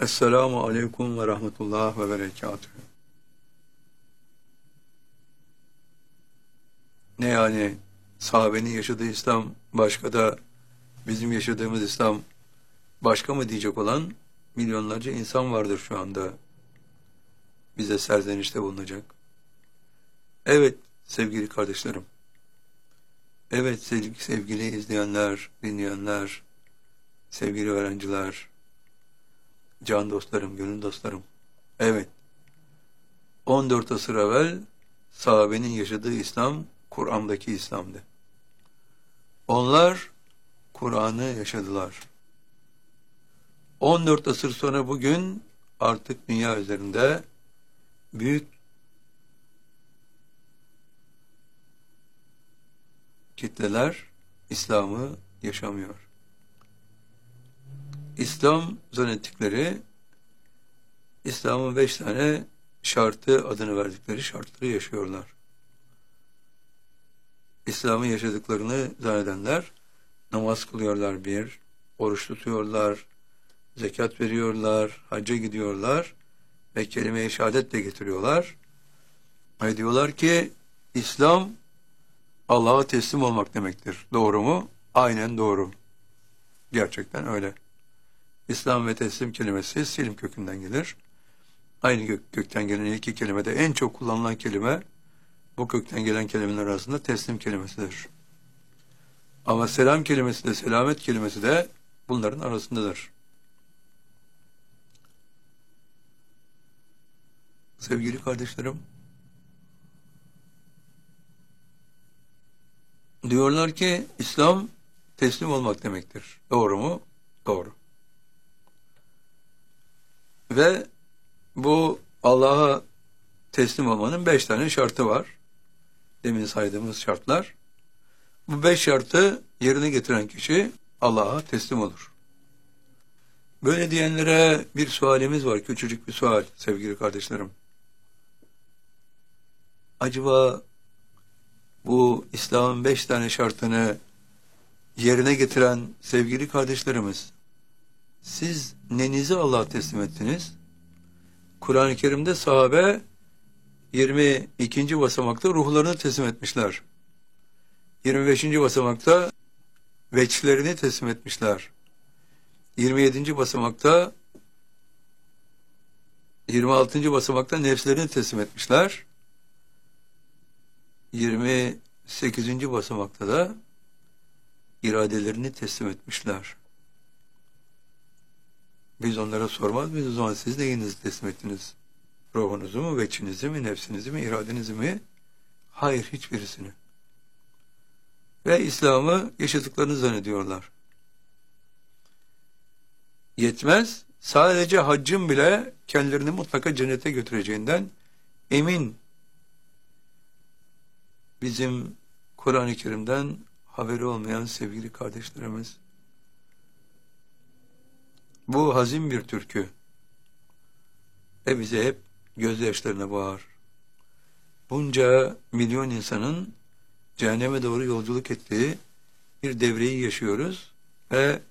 Esselamu aleyküm ve rahmetullah ve berekatühü. Ne yani sahabenin yaşadığı İslam başka da bizim yaşadığımız İslam başka mı diyecek olan milyonlarca insan vardır şu anda bize serzenişte bulunacak. Evet sevgili kardeşlerim, evet sevgili izleyenler, dinleyenler, sevgili öğrenciler, can dostlarım, gönül dostlarım. Evet, 14 asır evvel sahabenin yaşadığı İslam, Kur'an'daki İslam'dı. Onlar Kur'an'ı yaşadılar. 14 asır sonra bugün artık dünya üzerinde büyük kitleler İslam'ı yaşamıyor. İslam zannettikleri, İslam'ın 5 tane şartı adını verdikleri şartları yaşıyorlar. İslam'ı yaşadıklarını zannedenler namaz kılıyorlar bir, oruç tutuyorlar, zekat veriyorlar, hacca gidiyorlar ve kelime-i şehadet de getiriyorlar. Ve diyorlar ki İslam Allah'a teslim olmak demektir. Doğru mu? Aynen doğru. Gerçekten öyle. İslam ve teslim kelimesi silm kökünden gelir. Aynı kökten gelen iki kelimede en çok kullanılan kelime bu kökten gelen kelimeler arasında teslim kelimesidir. Ama selam kelimesi de selamet kelimesi de bunların arasındadır. Sevgili kardeşlerim, diyorlar ki İslam teslim olmak demektir. Doğru mu? Doğru. Ve bu Allah'a teslim olmanın 5 tane şartı var. Demin saydığımız şartlar. Bu 5 şartı yerine getiren kişi Allah'a teslim olur. Böyle diyenlere bir sualimiz var. Küçücük bir sual sevgili kardeşlerim. Acaba bu İslam'ın 5 tane şartını yerine getiren sevgili kardeşlerimiz, siz nenizi Allah'a teslim ettiniz? Kur'an-ı Kerim'de sahabe 22. basamakta ruhlarını teslim etmişler. 25. basamakta veçlerini teslim etmişler. 27. basamakta 26. basamakta nefslerini teslim etmişler. 28. basamakta da iradelerini teslim etmişler. Biz onlara sormaz mıyız o zaman siz neyinizi teslim ettiniz? Ruhunuzu mu, veçinizi mi, nefsinizi mi, iradenizi mi? Hayır, hiçbirisini. Ve İslam'ı yaşadıklarını zannediyorlar. Yetmez, sadece haccın bile kendilerini mutlaka cennete götüreceğinden emin. Bizim Kur'an-ı Kerim'den haberi olmayan sevgili kardeşlerimiz. Bu hazin bir türkü. Ve bize hep gözyaşlarına boğar. Bunca milyon insanın cehenneme doğru yolculuk ettiği bir devreyi yaşıyoruz ve